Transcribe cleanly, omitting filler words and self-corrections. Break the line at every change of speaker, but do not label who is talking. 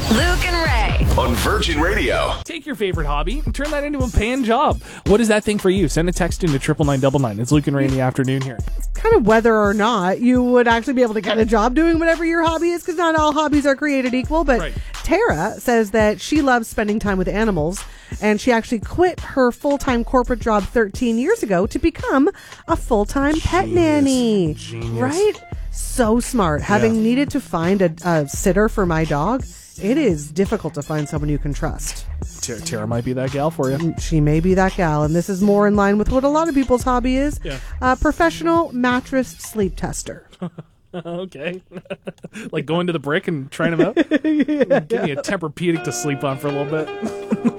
Luke and Ray.
On Virgin Radio.
Take your favorite hobby and turn that into a paying job. What is that thing for you? Send a text into 99999. It's Luke and Ray in the afternoon here.
Kind of whether or not you would actually be able to get a job doing whatever your hobby is, because not all hobbies are created equal. But
Right.
Tara says that she loves spending time with animals, and she actually quit her full-time corporate job 13 years ago to become a full-time pet nanny.
Genius.
Right? So smart. Having needed to find a sitter for my dog, it is difficult to find someone you can trust.
Tara might be that gal for you.
She may be that gal, and this is more in line with what a lot of people's hobby is.
Yeah.
Professional mattress sleep tester.
Okay. Like going to the brick and trying them out? Give me a Tempur-Pedic to sleep on for a little bit.